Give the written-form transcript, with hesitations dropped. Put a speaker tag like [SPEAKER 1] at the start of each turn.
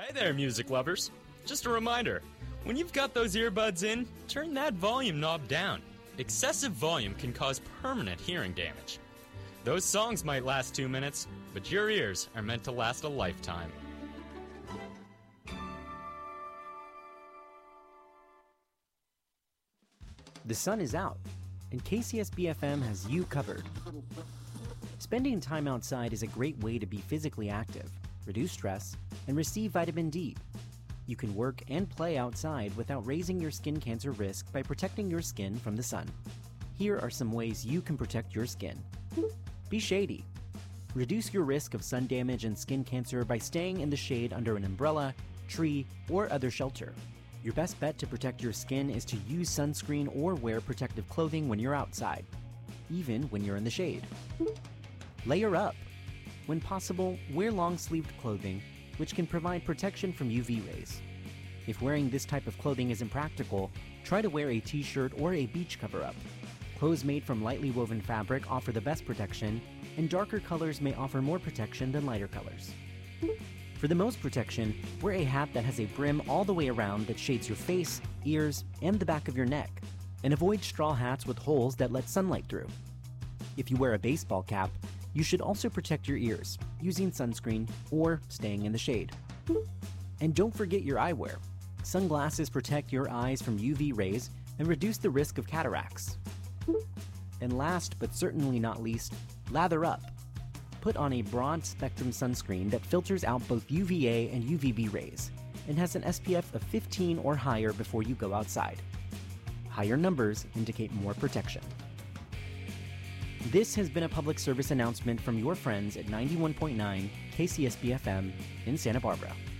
[SPEAKER 1] Hey there, music lovers. Just a reminder, when you've got those earbuds in, turn that volume knob down. Excessive volume can cause permanent hearing damage. Those songs might last 2 minutes, but your ears are meant to last a lifetime.
[SPEAKER 2] The sun is out, and KCSB-FM has you covered. Spending time outside is a great way to be physically active, reduce stress, and receive vitamin D. You can work and play outside without raising your skin cancer risk by protecting your skin from the sun. Here are some ways you can protect your skin. Be shady. Reduce your risk of sun damage and skin cancer by staying in the shade under an umbrella, tree, or other shelter. Your best bet to protect your skin is to use sunscreen or wear protective clothing when you're outside, even when you're in the shade. Layer up. When possible, wear long-sleeved clothing, which can provide protection from UV rays. If wearing this type of clothing isn't practical, try to wear a t-shirt or a beach cover-up. Clothes made from lightly woven fabric offer the best protection, and darker colors may offer more protection than lighter colors. For the most protection, wear a hat that has a brim all the way around that shades your face, ears, and the back of your neck, and avoid straw hats with holes that let sunlight through. If you wear a baseball cap, you should also protect your ears, using sunscreen or staying in the shade. And don't forget your eyewear. Sunglasses protect your eyes from UV rays and reduce the risk of cataracts. And last but certainly not least, lather up. Put on a broad-spectrum sunscreen that filters out both UVA and UVB rays and has an SPF of 15 or higher before you go outside. Higher numbers indicate more protection. This has been a public service announcement from your friends at 91.9 KCSB-FM in Santa Barbara.